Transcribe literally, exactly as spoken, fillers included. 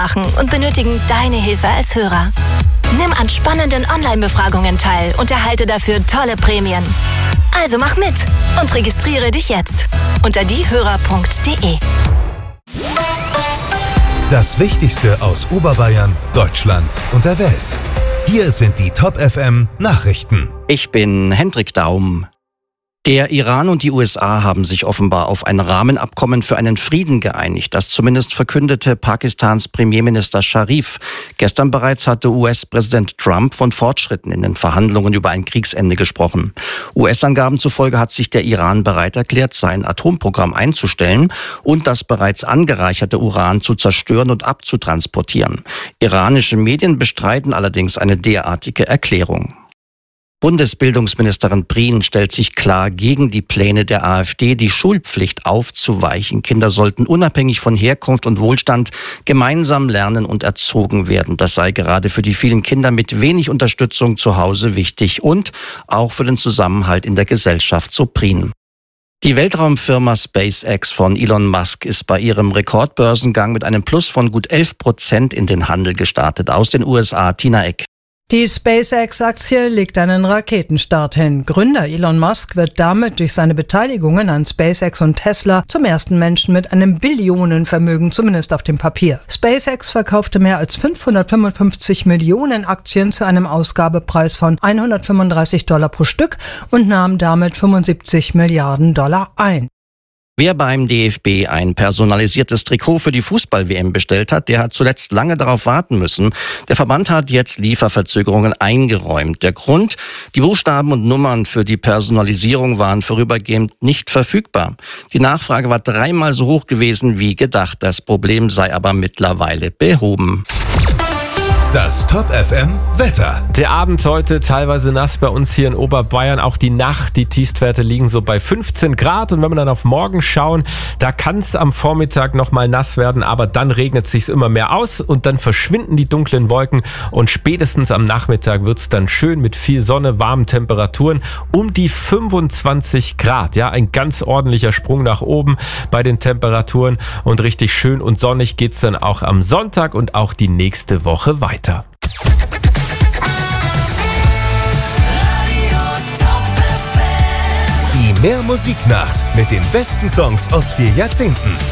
machen und benötigen deine Hilfe als Hörer. Nimm an spannenden Online-Befragungen teil und erhalte dafür tolle Prämien. Also mach mit und registriere dich jetzt unter diehörer punkt de. Das Wichtigste aus Oberbayern, Deutschland und der Welt. Hier sind die Top F M Nachrichten. Ich bin Hendrik Daum. Der Iran und die U S A haben sich offenbar auf ein Rahmenabkommen für einen Frieden geeinigt. Das zumindest verkündete Pakistans Premierminister Sharif. Gestern bereits hatte U S-Präsident Trump von Fortschritten in den Verhandlungen über ein Kriegsende gesprochen. U S-Angaben zufolge hat sich der Iran bereit erklärt, sein Atomprogramm einzustellen und das bereits angereicherte Uran zu zerstören und abzutransportieren. Iranische Medien bestreiten allerdings eine derartige Erklärung. Bundesbildungsministerin Prien stellt sich klar gegen die Pläne der AfD, die Schulpflicht aufzuweichen. Kinder sollten unabhängig von Herkunft und Wohlstand gemeinsam lernen und erzogen werden. Das sei gerade für die vielen Kinder mit wenig Unterstützung zu Hause wichtig und auch für den Zusammenhalt in der Gesellschaft, so Prien. Die Weltraumfirma SpaceX von Elon Musk ist bei ihrem Rekordbörsengang mit einem Plus von gut elf Prozent in den Handel gestartet. Aus den U S A, Tina Eck. Die SpaceX-Aktie legt einen Raketenstart hin. Gründer Elon Musk wird damit durch seine Beteiligungen an SpaceX und Tesla zum ersten Menschen mit einem Billionenvermögen, zumindest auf dem Papier. SpaceX verkaufte mehr als fünfhundertfünfundfünfzig Millionen Aktien zu einem Ausgabepreis von hundertfünfunddreißig Dollar pro Stück und nahm damit fünfundsiebzig Milliarden Dollar ein. Wer beim D F B ein personalisiertes Trikot für die Fußball-W M bestellt hat, der hat zuletzt lange darauf warten müssen. Der Verband hat jetzt Lieferverzögerungen eingeräumt. Der Grund: Die Buchstaben und Nummern für die Personalisierung waren vorübergehend nicht verfügbar. Die Nachfrage war dreimal so hoch gewesen wie gedacht. Das Problem sei aber mittlerweile behoben. Das Top F M Wetter. Der Abend heute teilweise nass bei uns hier in Oberbayern. Auch die Nacht, die Tiefstwerte liegen so bei fünfzehn Grad. Und wenn wir dann auf morgen schauen, da kann es am Vormittag nochmal nass werden. Aber dann regnet es sich immer mehr aus und dann verschwinden die dunklen Wolken. Und spätestens am Nachmittag wird es dann schön mit viel Sonne, warmen Temperaturen um die fünfundzwanzig Grad. Ja, ein ganz ordentlicher Sprung nach oben bei den Temperaturen. Und richtig schön und sonnig geht es dann auch am Sonntag und auch die nächste Woche weiter. Die Mehr Musiknacht mit den besten Songs aus vier Jahrzehnten.